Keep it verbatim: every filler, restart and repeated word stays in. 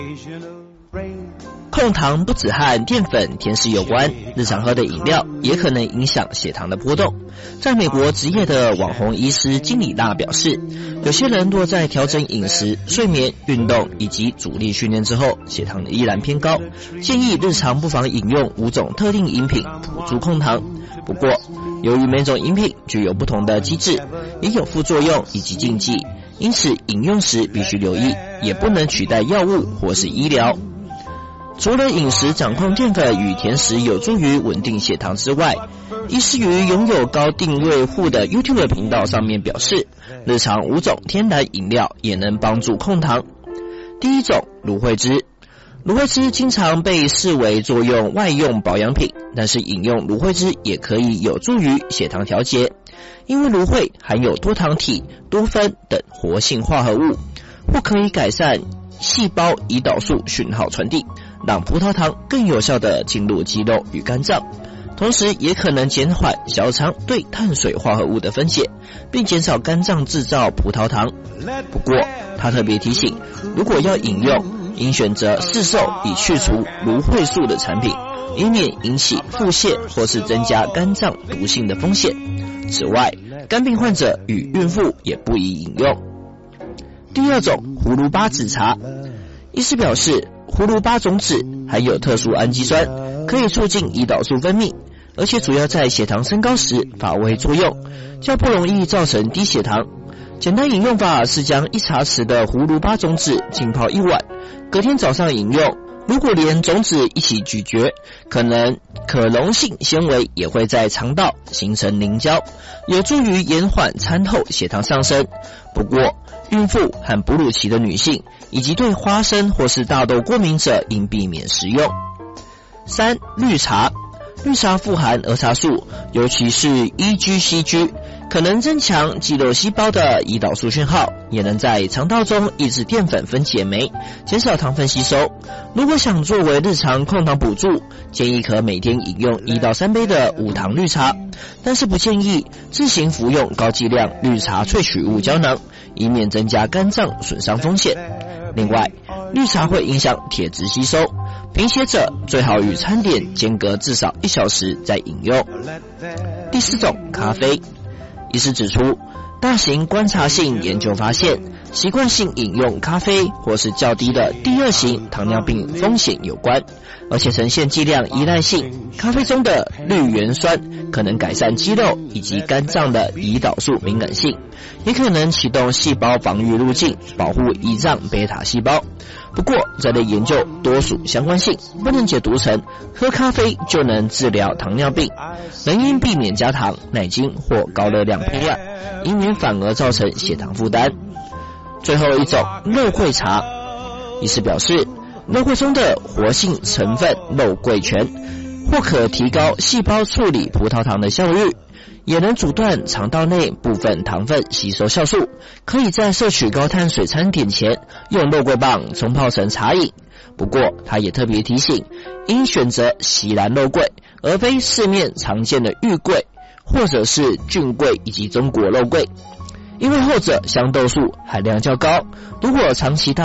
控糖不只和淀粉、甜食有关，日常喝的饮料也可能影响血糖的波动。在美国职业的网红医师金里纳表示，有些人若在调整饮食、睡眠、运动以及阻力训练之后，血糖依然偏高，建议日常不妨饮用五种特定饮品辅助控糖。不过，由于每种饮品具有不同的机制，也有副作用以及禁忌，因此饮用时必须留意，也不能取代药物或是医疗。除了饮食掌控淀粉与甜食有助于稳定血糖之外，医师于拥有高订阅户的 YouTube 频道上面表示，日常五种天然饮料也能帮助控糖。第一种，芦荟汁。芦荟汁经常被视为作用外用保养品，但是饮用芦荟汁也可以有助于血糖调节，因为芦荟含有多糖体、多酚等活性化合物，或可以改善细胞胰岛素讯号传递，让葡萄糖更有效地进入肌肉与肝脏，同时也可能减缓小肠对碳水化合物的分解，并减少肝脏制造葡萄糖。不过他特别提醒，如果要饮用，应选择市售已去除芦荟素的产品，以免引起腹泻或是增加肝脏毒性的风险。此外，肝病患者与孕妇也不宜饮用。第二种，葫芦巴籽茶。医师表示，葫芦巴种子含有特殊氨基酸，可以促进胰岛素分泌，而且主要在血糖升高时发挥作用，较不容易造成低血糖。简单饮用法是将一茶匙的葫芦巴种子浸泡一晚，隔天早上饮用。如果连种子一起咀嚼，可能可溶性纤维也会在肠道形成凝胶，有助于延缓餐后血糖上升。不过，孕妇和哺乳期的女性以及对花生或是大豆过敏者应避免食用。三、绿茶。绿茶富含儿茶素，尤其是 E G C G， 可能增强肌肉细胞的胰岛素讯号，也能在肠道中抑制淀粉分解酶，减少糖分吸收。如果想作为日常控糖补助，建议可每天饮用一到三杯的无糖绿茶，但是不建议自行服用高剂量绿茶萃取物胶囊，以免增加肝脏损伤风险。另外，绿茶会影响铁质吸收，贫血者最好与餐点间隔至少一小时再饮用。第四种，咖啡。医师指出，大型观察性研究发现，习惯性饮用咖啡或是较低的第二型糖尿病风险有关，而且呈现剂量依赖性。咖啡中的绿原酸可能改善肌肉以及肝脏的胰岛素敏感性，也可能启动细胞防御路径，保护胰脏贝塔细胞。不过，这类研究多属相关性，不能解读成喝咖啡就能治疗糖尿病，仍应避免加糖、奶精或高热量配料，以免反而造成血糖负担。最后一种，肉桂茶。医师表示，肉桂中的活性成分肉桂醛或可提高细胞处理葡萄糖的效率，也能阻断肠道内部分糖分吸收酵素，可以在摄取高碳水餐点前用肉桂棒冲泡成茶饮。不过他也特别提醒，应选择锡兰肉桂，而非市面常见的玉桂或者是菌桂以及中国肉桂，因为后者香豆素含量较高，如果长期大